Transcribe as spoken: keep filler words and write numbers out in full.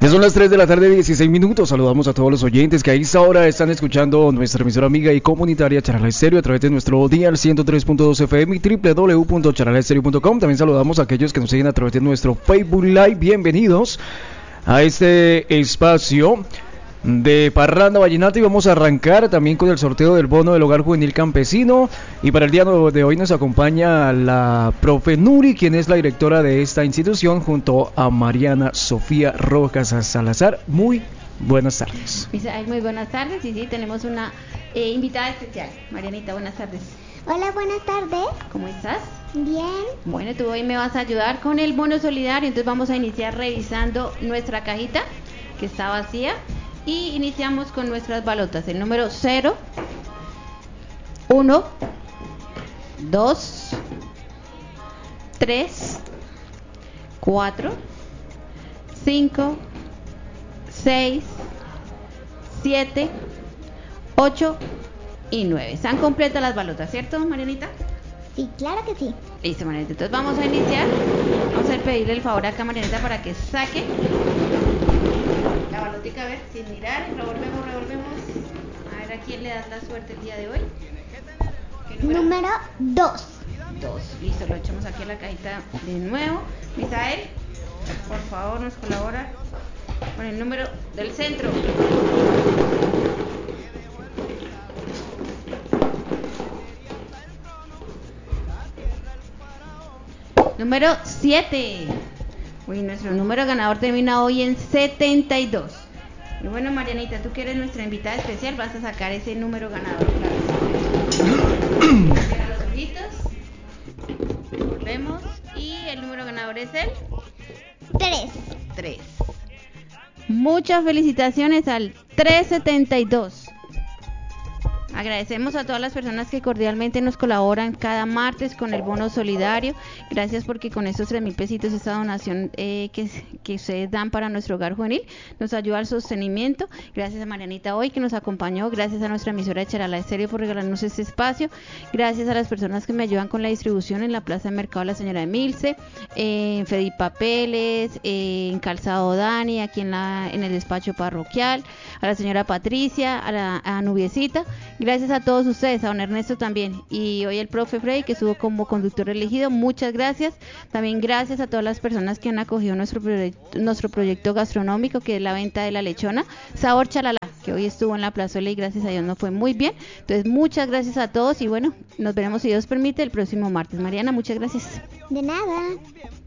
Ya son las tres de la tarde, dieciséis minutos. Saludamos a todos los oyentes que a esta hora están escuchando nuestra emisora amiga y comunitaria Charala Estéreo a través de nuestro dial ciento tres punto dos F M y doble u doble u doble u punto charala estéreo punto com. También saludamos a aquellos que nos siguen a través de nuestro Facebook Live. Bienvenidos a este espacio de Parranda Vallenata, y vamos a arrancar también con el sorteo del bono del Hogar Juvenil Campesino. Y para el día de hoy nos acompaña la profe Nuri, quien es la directora de esta institución, junto a Mariana Sofía Rojas Salazar. Muy buenas tardes. Muy buenas tardes, y sí, tenemos una eh, invitada especial. Marianita, buenas tardes. Hola, buenas tardes. ¿Cómo estás? Bien. Bueno, tú hoy me vas a ayudar con el bono solidario, entonces vamos a iniciar revisando nuestra cajita, que está vacía. Y iniciamos con nuestras balotas. El número cero, uno, dos, tres, cuatro, cinco, seis, siete, ocho y nueve. Están completas las balotas, ¿cierto, Marianita? Sí, claro que sí. Listo, Marianita. Entonces vamos a iniciar. Vamos a pedirle el favor acá a Marianita para que saque la balotica, a ver, sin mirar. Revolvemos, revolvemos. A ver a quién le das la suerte el día de hoy. ¿Qué número? Número dos. Dos. Listo, lo echamos aquí en la cajita de nuevo. Misael, por favor, nos colabora con el número del centro. Número siete. Uy, nuestro número ganador termina hoy en setenta y dos. Y bueno, Marianita, tú que eres nuestra invitada especial, vas a sacar ese número ganador. Claro. Cierra los ojitos. Vemos. Y el número ganador es el Tres. tres. Muchas felicitaciones al trescientos setenta y dos. Agradecemos a todas las personas que cordialmente nos colaboran cada martes con el bono solidario. Gracias, porque con estos tres mil pesitos, esta donación eh, que, que ustedes dan para nuestro hogar juvenil, nos ayuda al sostenimiento. Gracias a Marianita hoy que nos acompañó. Gracias a nuestra emisora de Charala Estéreo por regalarnos este espacio. Gracias a las personas que me ayudan con la distribución en la Plaza de Mercado La Señora Emilce, eh, en Fedi Papeles, eh, en Calzado Dani, aquí en, la, en el despacho parroquial, a la señora Patricia, a, la, a Nubiecita. Gracias a todos ustedes, a don Ernesto también, y hoy el profe Frey, que estuvo como conductor elegido. Muchas gracias. También gracias a todas las personas que han acogido nuestro proyecto, nuestro proyecto gastronómico, que es la venta de la lechona Sabor Chalala, que hoy estuvo en la plazuela y gracias a Dios nos fue muy bien. Entonces, muchas gracias a todos y bueno, nos veremos, si Dios permite, el próximo martes. Mariana, muchas gracias. De nada.